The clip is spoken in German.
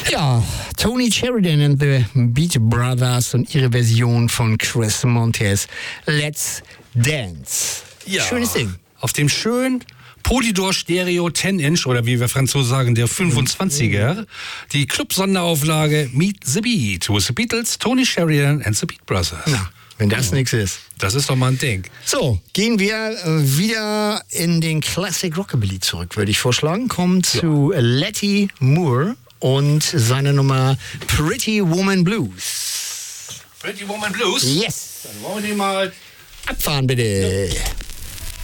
Ja, Tony Sheridan and the Beat Brothers und ihre Version von Chris Montez, Let's Dance. Ja, schönes Ding. Auf dem schönen Polydor Stereo 10-Inch oder wie wir Franzosen sagen, der 25er, die Club-Sonderauflage Meet the Beat with the Beatles, Tony Sheridan and the Beat Brothers. Na, wenn das nichts ist. Das ist doch mal ein Ding. So, gehen wir wieder in den Classic Rockabilly zurück, würde ich vorschlagen. Kommen zu Letty Moore und seine Nummer Pretty Woman Blues. Pretty Woman Blues? Yes. Dann wollen wir den mal abfahren, bitte. Ja.